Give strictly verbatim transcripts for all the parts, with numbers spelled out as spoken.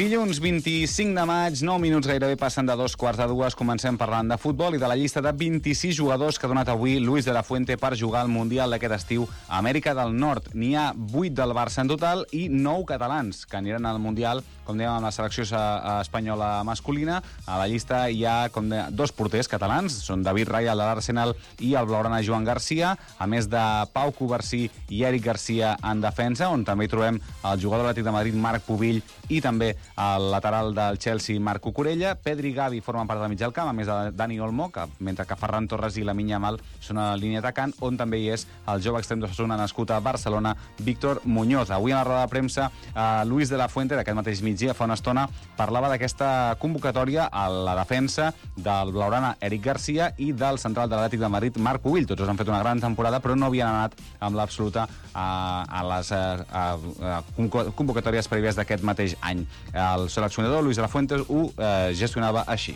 Dilluns vint-i-cinc de maig, nou minuts gairebé passen de dos quarts de dues. Comencem parlant de futbol i de la llista de vint-i-sis jugadors que ha donat avui Luis de la Fuente per jugar al Mundial d'aquest estiu a Amèrica del Nord. N'hi ha vuit del Barça en total i nou catalans que aniran al Mundial, com dèiem, amb la selecció espanyola masculina. A la llista hi ha com de, dos porters catalans, són David Raya, de l'Arsenal, i el blaugrana Joan Garcia, a més de Pau Covarsí i Eric Garcia en defensa, on també hi trobem el jugador de l'Atlètic de Madrid, Marc Pubill, i també el lateral del Chelsea, Marc Cucurella. Pedri i Gavi formen part del mig del camp, a més de Dani Olmo, que, mentre que Ferran Torres i Lamine Yamal són a la línia atacant, on també hi és el jove extrem d'Osasuna nascut a Barcelona, Víctor Muñoz. Avui a la roda de premsa, eh, Luis de la Fuente, d'aquest mateix migdia, fa una estona, parlava d'aquesta convocatòria a la defensa del blaugrana Eric Garcia i del central de l'Atlètic de Madrid, Marc Pubill. Tots han fet una gran temporada, però no havien anat amb l'absoluta a, a les a, a, a convocatòries prèvies d'aquest mateix any. El seleccionador Luis de la Fuente ho eh, gestionava així.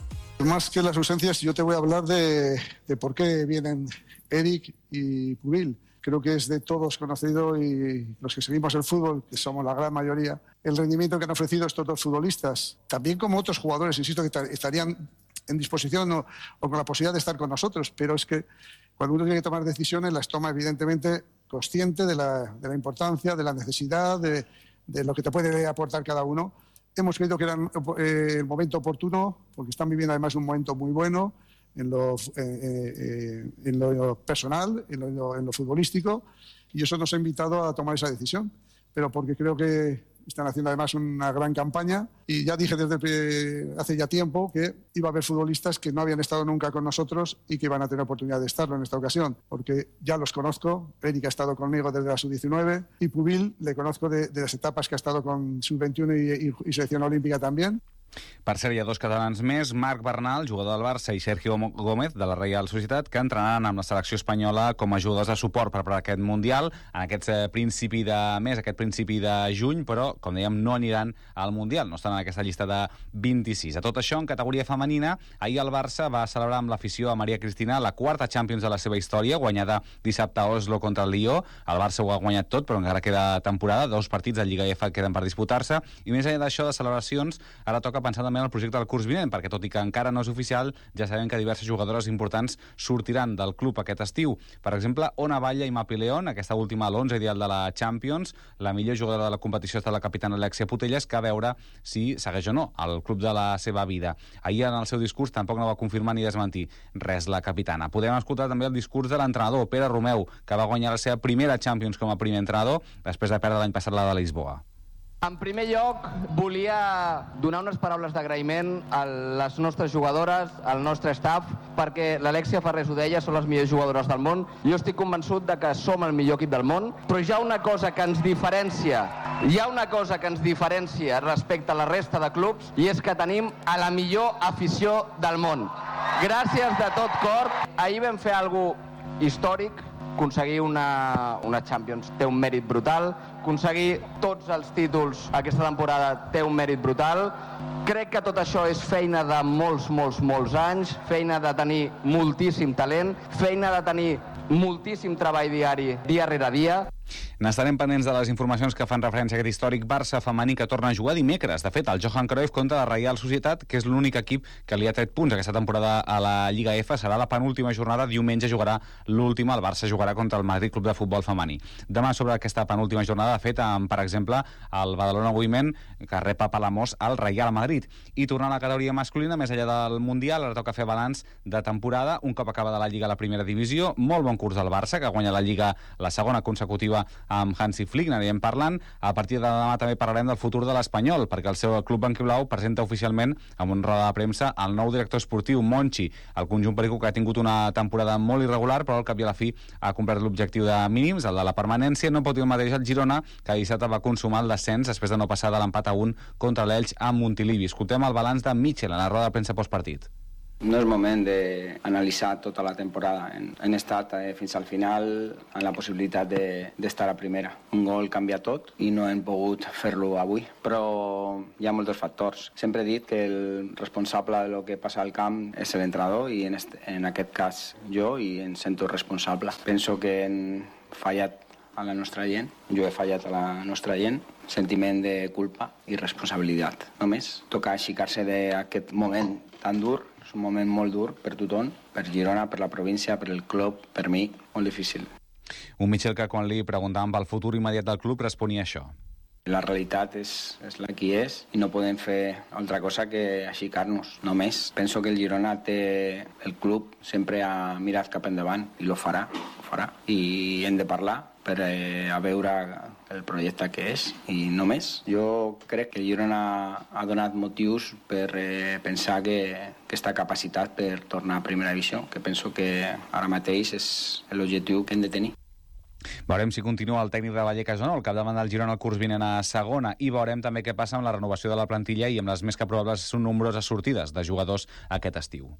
Más que las ausencias, yo te voy a hablar de, de por qué vienen Eric y Pubill. Creo que es de todos conocido, y los que seguimos el fútbol, que somos la gran mayoría, el rendimiento que han ofrecido estos dos futbolistas, también como otros jugadores, insisto, que estarían en disposición o, o con la posibilidad de estar con nosotros, pero es que cuando uno tiene que tomar decisiones, las toma evidentemente consciente de la, de la importancia, de la necesidad, de, de lo que te puede aportar cada uno. Hemos creído que era eh, el momento oportuno, porque están viviendo además un momento muy bueno en lo, eh, eh, en lo personal, en lo, en lo futbolístico, y eso nos ha invitado a tomar esa decisión, pero porque creo que están haciendo además una gran campaña, y ya dije desde hace ya tiempo que iba a haber futbolistas que no habían estado nunca con nosotros y que iban a tener oportunidad de estarlo en esta ocasión, porque ya los conozco. Eric ha estado conmigo desde la sub diecinueve y Pubill le conozco de, de las etapas que ha estado con sub veintiuno y, y, y selección olímpica también. Per cert, hi ha dos catalans més, Marc Bernal, jugador del Barça, i Sergio Gómez, de la Reial Societat, que entrenaran amb la selecció espanyola com a jugadors de suport per preparar aquest Mundial en aquest principi de mes, aquest principi de juny, però, com dèiem, no aniran al Mundial, no estan en aquesta llista de vint-i-sis. A tot això, en categoria femenina, ahir el Barça va celebrar amb l'afició a Maria Cristina la quarta Champions de la seva història, guanyada dissabte a Oslo contra el Lió. El Barça ho ha guanyat tot, però encara queda temporada, dos partits de Lliga F queden per disputar-se, i més enllà d'això de celebracions, ara toca pensar també en el projecte del curs vinent, perquè tot i que encara no és oficial, ja sabem que diverses jugadores importants sortiran del club aquest estiu. Per exemple, Ona Batlle i Mapi León, aquesta última a l'onze ideal de la Champions, la millor jugadora de la competició està la capitana Alexia Putellas, que a veure si segueix o no al club de la seva vida. Ahir en el seu discurs tampoc no va confirmar ni desmentir res la capitana. Podem escoltar també el discurs de l'entrenador, Pere Romeu, que va guanyar la seva primera Champions com a primer entrenador, després de perdre l'any passat la de Lisboa. En primer lloc, volia donar unes paraules d'agraïment a les nostres jugadores, al nostre staff, perquè l'Alexia Farrés ho deia, són les millors jugadores del món. Jo estic convençut de que som el millor equip del món, però hi ha una cosa que ens diferencia, hi ha una cosa que ens diferencia respecte a la resta de clubs, i és que tenim a la millor afició del món. Gràcies de tot cor. Ahir vam fer alguna cosa històric. Aconseguir una, una Champions té un mèrit brutal, aconseguir tots els títols aquesta temporada té un mèrit brutal. Crec que tot això és feina de molts, molts, molts anys, feina de tenir moltíssim talent, feina de tenir moltíssim treball diari, dia rere dia. N'estarem pendents de les informacions que fan referència a aquest històric Barça femení que torna a jugar dimecres. De fet, el Johan Cruyff contra la Reial Societat, que és l'únic equip que li ha tret punts aquesta temporada a la Lliga F. Serà la penúltima jornada, diumenge jugarà l'última, el Barça jugarà contra el Madrid Club de Futbol Femení. Demà sobre aquesta penúltima jornada, fet amb, per exemple, el Badalona Women, que rep a Palamós al Real Madrid. I tornant a la categoria masculina, més enllà del Mundial, ara toca fer balanç de temporada, un cop acaba de la Lliga a la primera divisió, molt bon curs del Barça, que guanya la Lliga la segona consecutiva amb Hansi Flick, n'anirem parlant. A partir de demà també parlarem del futur de l'Espanyol, perquè el seu club blanquiblau presenta oficialment amb una roda de premsa el nou director esportiu, Monchi. El conjunt perico, que ha tingut una temporada molt irregular, però al cap i a la fi ha complert l'objectiu de mínims, el de la permanència. No pot dir el mateix el Girona, que dissabte va consumar el descens després de no passar de l'empat a un contra l'Elx a Montilivi. Escoltem el balanç de Mitchell en la roda de premsa postpartit. No és moment d'analitzar tota la temporada. Hem estat eh, fins al final amb la possibilitat d'estar de, a primera. Un gol canvia tot i no hem pogut fer-lo avui, però hi ha molts factors. Sempre he dit que el responsable de lo que passa al camp és l'entrenador i en, este, en aquest cas jo, i em sento responsable. Penso que hem fallat a la nostra gent, jo he fallat a la nostra gent, sentiment de culpa i responsabilitat. Només toca aixecar-se d'aquest moment tan dur, és un moment molt dur per tothom, per Girona, per la província, per el club, per mi, molt difícil. Un Michel que quan li preguntaven pel futur immediat del club responia això. La realitat és, és la que és i no podem fer altra cosa que aixecar-nos, només. Penso que el Girona té el club, sempre ha mirat cap endavant i lo farà, ho farà. I hem de parlar per eh, a veure el projecte que és i només. Jo crec que el Girona ha donat motius per eh, pensar que, que està capacitat per tornar a primera divisió, que penso que ara mateix és l'objectiu que hem de tenir. Veurem si continua el tècnic de Vallecas o no, el capdavant del Girona el curs vinent a segona, i veurem també què passa amb la renovació de la plantilla i amb les més que probables són nombroses sortides de jugadors aquest estiu.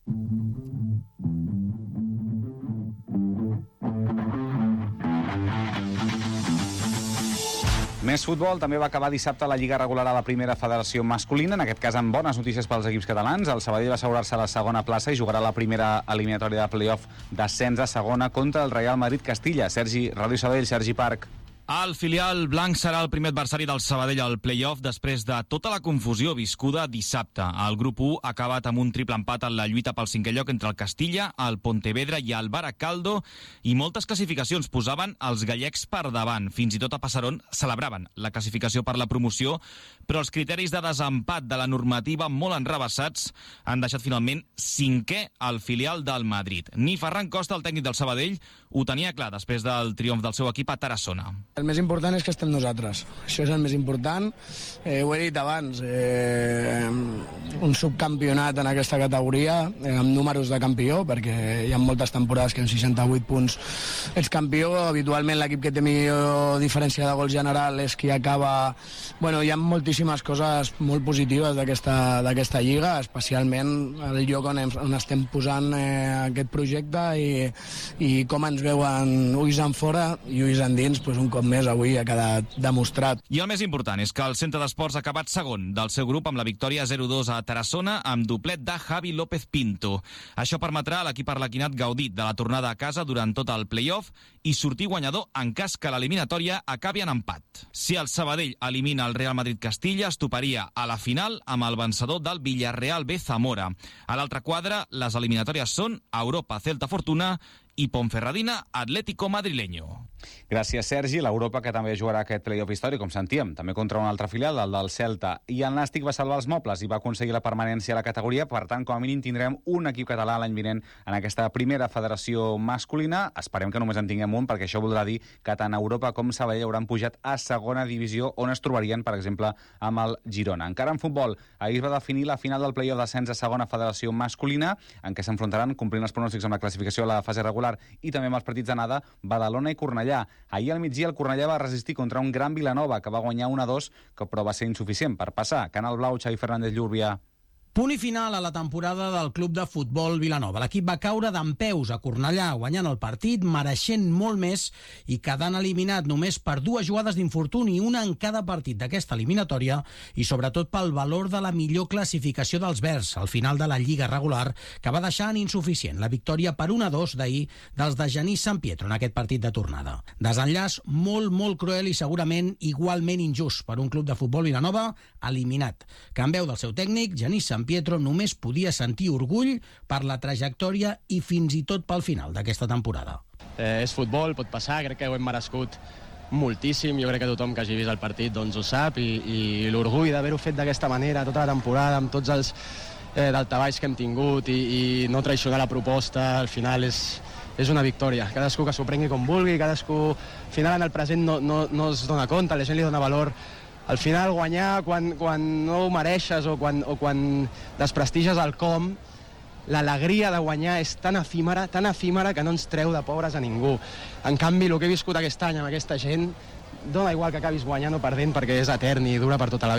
Més futbol, també va acabar dissabte la Lliga regular a la primera federació masculina, en aquest cas amb bones notícies pels equips catalans. El Sabadell va assegurar-se a la segona plaça i jugarà la primera eliminatòria de play-off d'ascens a segona contra el Real Madrid Castilla. Sergi, Ràdio Sabadell, Sergi Parc. El filial blanc serà el primer adversari del Sabadell al play-off després de tota la confusió viscuda dissabte. El grup u ha acabat amb un triple empat en la lluita pel cinquè lloc entre el Castilla, el Pontevedra i el Baracaldo, i moltes classificacions posaven els gallecs per davant. Fins i tot a Passaron celebraven la classificació per la promoció, però els criteris de desempat de la normativa molt enrevessats han deixat finalment cinquè al filial del Madrid. Ni Ferran Costa, el tècnic del Sabadell, ho tenia clar després del triomf del seu equip a Tarassona. El més important és que estem nosaltres. Això és el més important. Eh, ho he dit abans, eh, un subcampionat en aquesta categoria, eh, amb números de campió, perquè hi ha moltes temporades que en seixanta-vuit punts ets campió. Habitualment l'equip que té millor diferència de gol general és qui acaba... Bueno, hi ha moltíssimes coses molt positives d'aquesta d'aquesta lliga, especialment el lloc on, hem, on estem posant eh, aquest projecte i, i com ens veuen ulls en fora i ulls endins, pues, un cop més avui ha quedat demostrat. I el més important és que el Centre d'Esports ha acabat segon del seu grup amb la victòria zero dos a Tarassona amb doblet de Javi López Pinto. Això permetrà a l'equip arlequinat gaudir de la tornada a casa durant tot el play-off i sortir guanyador en cas que l'eliminatòria acabi en empat. Si el Sabadell elimina el Real Madrid Castilla, es toparia a la final amb el vencedor del Villarreal B Zamora. A l'altre quadre, les eliminatòries són Europa Celta Fortuna i Ponferradina Atlético Madrileño. Gràcies, Sergi. L'Europa, que també jugarà aquest play-off històric, com sentíem, també contra un altre filial, el del Celta. I el Nàstic va salvar els mobles i va aconseguir la permanència a la categoria. Per tant, com a mínim tindrem un equip català l'any vinent en aquesta primera federació masculina. Esperem que només en tinguem un, perquè això voldrà dir que tant Europa com Sabadell hauran pujat a segona divisió, on es trobarien, per exemple, amb el Girona. Encara en futbol, ahir es va definir la final del play-off d'ascens a segona federació masculina, en què s'enfrontaran, complint els pronòstics amb la classificació a la fase regular i també amb els partits d'anada, Badalona i Cornellà. Ahir al migdia el Cornellà va resistir contra un gran Vilanova, que va guanyar un a dos, que però va ser insuficient per passar. Canal Blau, Xavi Fernández Llúrbia. Punt i final a la temporada del club de futbol Vilanova. L'equip va caure d'empeus a Cornellà, guanyant el partit, mereixent molt més i quedant eliminat només per dues jugades d'infortuni, una en cada partit d'aquesta eliminatòria i sobretot pel valor de la millor classificació dels verds al final de la lliga regular, que va deixar en insuficient la victòria per un a dos d'ahir dels de Genís Sant Pietro en aquest partit de tornada. Desenllaç molt, molt cruel i segurament igualment injust per un club de futbol Vilanova eliminat, que en veu del seu tècnic, Genís Sant Pietro, només podia sentir orgull per la trajectòria i fins i tot pel final d'aquesta temporada. Eh, és futbol, pot passar, crec que ho hem merescut moltíssim. Jo crec que tothom que hagi vist el partit doncs ho sap i, i l'orgull d'haver-ho fet d'aquesta manera tota la temporada, amb tots els eh, daltabaix que hem tingut i, i no traicionar la proposta, al final és, és una victòria. Cadascú que s'ho prengui com vulgui, cadascú al final en el present no, no, no es dona compte, la gent li dona valor. Al final, guanyar quan, quan no ho mereixes o quan, o quan desprestiges el com, l'alegria de guanyar és tan efímera, tan efímera que no ens treu de pobres a ningú. En canvi, el que he viscut aquest any amb aquesta gent, dona igual que acabis guanyant o perdent perquè és etern i dura per tota la vida.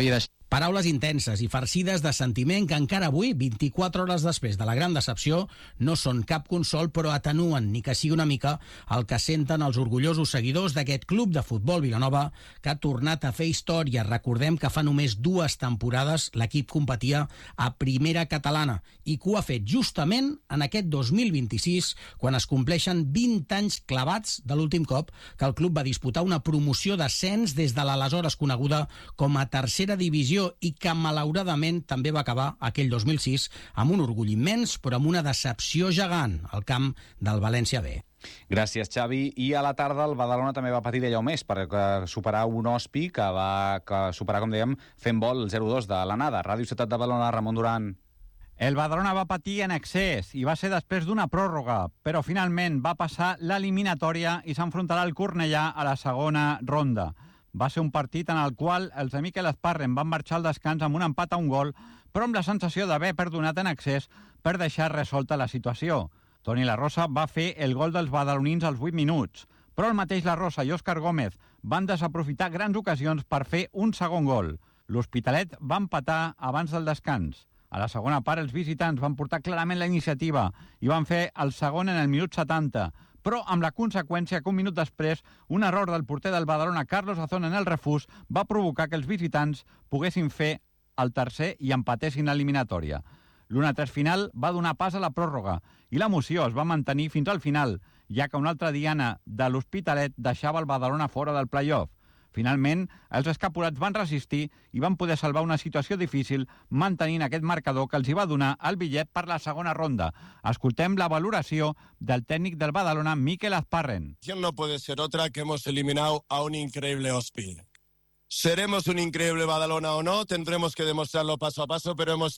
Paraules intenses i farcides de sentiment que encara avui, vint-i-quatre hores després de la gran decepció, no són cap consol, però atenuen, ni que sigui una mica, el que senten els orgullosos seguidors d'aquest club de futbol Vilanova, que ha tornat a fer història. Recordem que fa només dues temporades l'equip competia a primera catalana i que ho ha fet justament en aquest dos mil vint-i-sis, quan es compleixen vint anys clavats de l'últim cop que el club va disputar una promoció d'ascens des de l'aleshores coneguda com a tercera divisió i que malauradament també va acabar aquell dos mil sis amb un orgull immens però amb una decepció gegant al camp del València B. Gràcies, Xavi. I a la tarda el Badalona també va patir d'allò més per superar un Ospi que va que superar, com dèiem, fent vol el zero dos de l'anada. Ràdio Ciutat de Badalona, Ramon Duran. El Badalona va patir en excés i va ser després d'una pròrroga, però finalment va passar l'eliminatòria i s'enfrontarà al Cornellà a la segona ronda. Va ser un partit en el qual els de Mikel Esparren van marxar al descans amb un empat a un gol, però amb la sensació d'haver perdonat en excés per deixar resolta la situació. Toni La Rosa va fer el gol dels badalonins als vuit minuts, però el mateix La Rosa i Òscar Gómez van desaprofitar grans ocasions per fer un segon gol. L'Hospitalet va empatar abans del descans. A la segona part, els visitants van portar clarament la iniciativa i van fer el segon en el minut setanta, però amb la conseqüència que un minut després, un error del porter del Badalona, Carlos Azón, en el refús, va provocar que els visitants poguessin fer el tercer i empatessin l'eliminatòria. l'u a tres final va donar pas a la pròrroga i l'emoció es va mantenir fins al final, ja que una altra diana de l'Hospitalet deixava el Badalona fora del play-off. Finalment, els escapulats van resistir i van poder salvar una situació difícil mantenint aquest marcador que els hi va donar el bitllet per la segona ronda. Escoltem la valoració del tècnic del Badalona, Mikel Esparren. No puede ser otra que hemos eliminado a un increíble Ospi. Seremos un increíble Badalona o no, tendremos que demostrarlo paso a paso, pero hemos,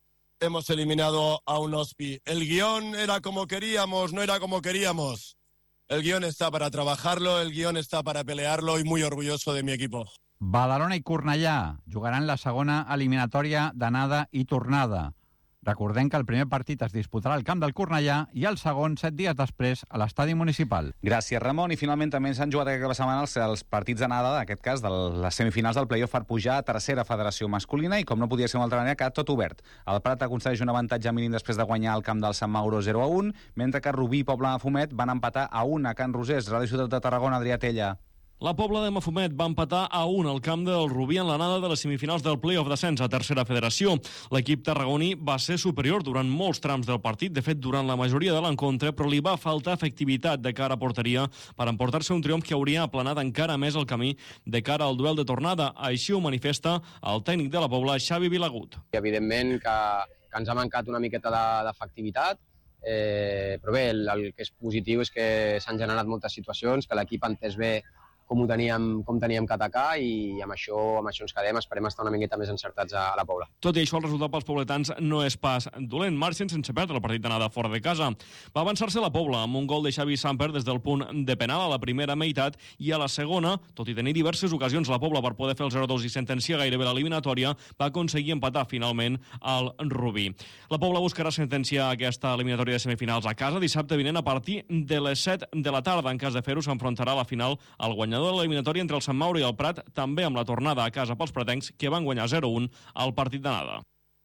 hemos eliminado a un Ospi. El guión era como queríamos, no era como queríamos. El guión está para trabajarlo, el guión está para pelearlo y muy orgulloso de mi equipo. Badalona i Cornellà jugaran la segona eliminatòria d'anada i tornada. Recordem que el primer partit es disputarà al camp del Cornellà i el segon set dies després a l'estadi municipal. Gràcies, Ramon. I finalment també s'han jugat aquesta setmana els, els partits d'anada, en aquest cas, de les semifinals del play-off per pujar a tercera federació masculina i, com no podia ser d'una altra manera, quedat tot obert. El Prat aconsegueix un avantatge mínim després de guanyar el camp del Sant Mauro zero a un, mentre que Rubí i Pobla de Mafumet van empatar a un a Can Rosés. Ràdio Ciutat de Tarragona, Adrià Tella. La Pobla de Mafumet va empatar a un al camp del Rubí en l'anada de les semifinals del play-off d'ascens a tercera federació. L'equip tarragoní va ser superior durant molts trams del partit, de fet durant la majoria de l'encontre, però li va faltar efectivitat de cara a porteria per emportar-se un triomf que hauria aplanat encara més el camí de cara al duel de tornada. Així ho manifesta el tècnic de la Pobla, Xavi Vilagut. Evidentment que, que ens ha mancat una miqueta d'efectivitat, eh, però bé, el, el que és positiu és que s'han generat moltes situacions, que l'equip ha entès bé com ho teníem, com teníem que atacar i amb això, amb això ens quedem. Esperem estar una miqueta més encertats a, a la Pobla. Tot i això, el resultat pels pobletans no és pas dolent. Marxen sense perdre el partit d'anada fora de casa. Va avançar-se la Pobla amb un gol de Xavi Samper des del punt de penal a la primera meitat i a la segona, tot i tenir diverses ocasions la Pobla per poder fer el zero dos i sentenciar gairebé l'eliminatòria, va aconseguir empatar finalment al Rubí. La Pobla buscarà sentenciar aquesta eliminatòria de semifinals a casa dissabte vinent a partir de les set de la tarda. En cas de fer-ho, s'enfrontarà a la final al guanyador de l'eliminatòria entre el Sant Mauro i el Prat, també amb la tornada a casa pels pratencs, que van guanyar zero a un al partit d'anada.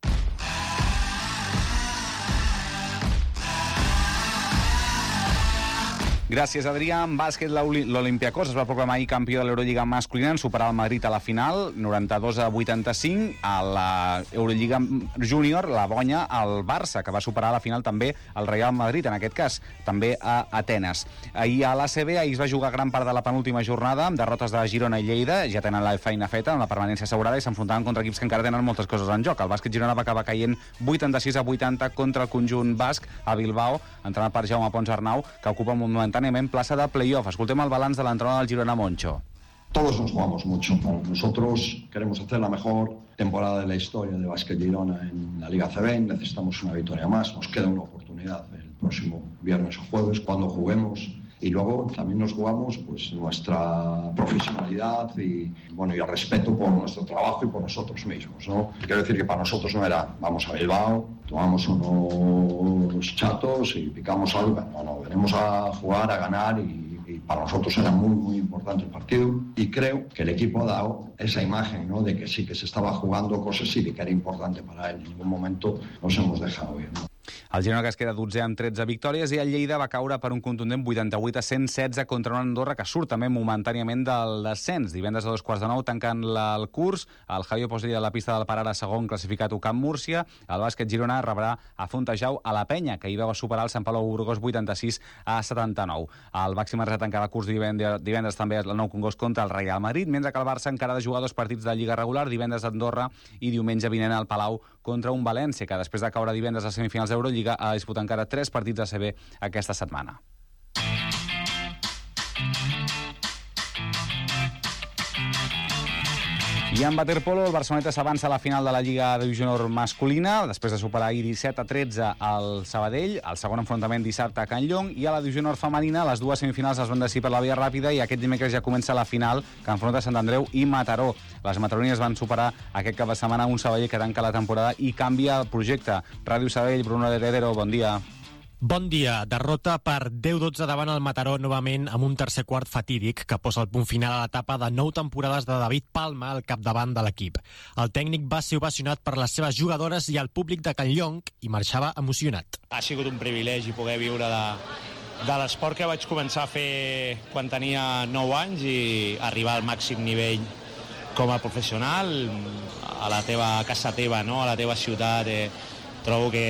Gràcies, Adrià. En bàsquet, l'Olympiacos es va proclamar ahir campió de l'Eurolliga masculina en superar el Madrid a la final, noranta-dos a vuitanta-cinc. A l'Eurolliga júnior la guanya el Barça, que va superar a la final també el Real Madrid, en aquest cas, també a Atenes. Ahir a l'A C B, ahir es va jugar gran part de la penúltima jornada, amb derrotes de Girona i Lleida, ja tenen la feina feta, amb la permanència assegurada, i s'enfrontaven contra equips que encara tenen moltes coses en joc. El bàsquet Girona va acabar caient vuitanta-sis a vuitanta contra el conjunt basc a Bilbao, entrenat per Jaume Pons Arnau, que ocupa un momentáneamente plaza de playoff. Escoltem el balanç de l'entrenador del Girona, Moncho. Todos nos jugamos mucho. Nosotros queremos hacer la mejor temporada de la historia de Básquet Girona en la Liga A C B. Necesitamos una victoria más. Nos queda una oportunidad el próximo viernes o jueves cuando juguemos. Y luego también nos jugamos pues nuestra profesionalidad y bueno y el respeto por nuestro trabajo y por nosotros mismos, ¿no? Quiero decir que para nosotros no era vamos a Bilbao, tomamos unos chatos y picamos algo. No, no, venimos a jugar, a ganar y, y para nosotros era muy muy importante importante partido y creo que el equipo ha dado esa imagen, ¿no?, de que sí que se estaba jugando cosas y de que era importante para él. En ningún momento nos hemos dejado ir, ¿no? El Girona, que es queda dotzè amb tretze victòries, i el Lleida va caure per un contundent vuitanta-vuit a cent setze contra una Andorra que surt també momentàniament del descens. Divendres a dos quarts de nou tancant la, el curs, el Javier Posella a la pista del Parara, segon classificat U Camp Múrcia. El bàsquet Girona rebrà a Fontejau a la Penya, que hi va superar el Sant Palau Burgos vuitanta-sis a setanta-nou. El Màxim Manresa tancarà el curs divendres, divendres també el Nou Congost contra el Real Madrid, mentre que el Barça encara ha de jugar dos partits de Lliga regular, divendres a Andorra i diumenge vinent al Palau contra un València, que després de caure divendres a semifinals d'Eurolliga ha disputat encara tres partits a C B aquesta setmana. I en waterpolo, el Barceloneta s'avança a la final de la Lliga Divisió Nord masculina, després de superar ahir disset a tretze al Sabadell, el segon enfrontament dissabte a Can Llong, i a la Divisió Nord femenina les dues semifinals es van decidir per la via ràpida i aquest dimecres ja comença la final que enfronta Sant Andreu i Mataró. Les mataronines van superar aquest cap de setmana un Sabadell que tanca la temporada i canvia el projecte. Ràdio Sabadell, Bruno Heredero, bon dia. Bon dia. Derrota per deu dotze davant el Mataró novament amb un tercer quart fatídic que posa el punt final a l'etapa de nou temporades de David Palma al capdavant de l'equip. El tècnic va ser ovacionat per les seves jugadores i el públic de Can Llong i marxava emocionat. Ha sigut un privilegi poder viure de, de l'esport que vaig començar a fer quan tenia nou anys i arribar al màxim nivell com a professional a la teva casa teva, no? A la teva ciutat. Eh, trobo que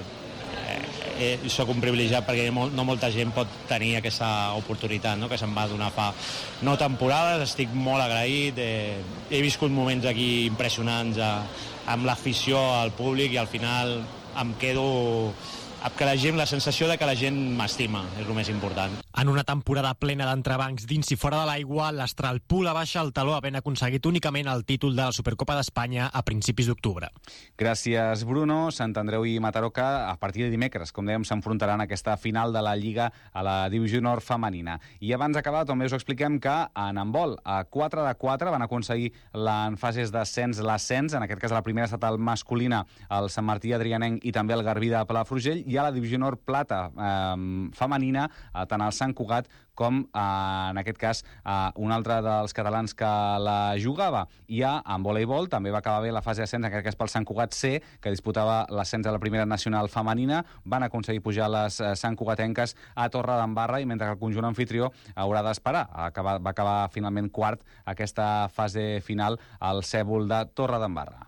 Eh, soc un privilegiat perquè no molta gent pot tenir aquesta oportunitat, no?, que se'm va donar fa no temporades. Estic molt agraït, eh, he viscut moments aquí impressionants eh, amb l'afició, al públic, i al final em quedo amb que la gent, la sensació de que la gent m'estima, és el més important. En una temporada plena d'entrebancs dins i fora de l'aigua, l'Astral Pula baixa el taló havent aconseguit únicament el títol de la Supercopa d'Espanya a principis d'octubre. Gràcies, Bruno. Sant Andreu i Mataró, que a partir de dimecres, com dèiem, s'enfrontaran a aquesta final de la Lliga a la Divisió Nord femenina. I abans d'acabar, també us expliquem que en handbol, a quatre de quatre, van aconseguir en fases d'ascens l'ascens, en aquest cas a la primera estatal masculina, el Sant Martí Adrianenc i també el Garbí de Palafrugell, i a la Divisió Nord Plata eh, femenina, eh, tant el Sant Cugat com, eh, en aquest cas, eh, un altre dels catalans que la jugava. I a, en voleibol també va acabar bé la fase d'ascens, en aquest cas pel Sant Cugat C, que disputava l'ascens a la primera nacional femenina. Van aconseguir pujar les eh, Sant Cugatenques a Torredembarra, i mentre que el conjunt anfitrió haurà d'esperar. Va acabar finalment quart aquesta fase final al Cèbol de Torredembarra.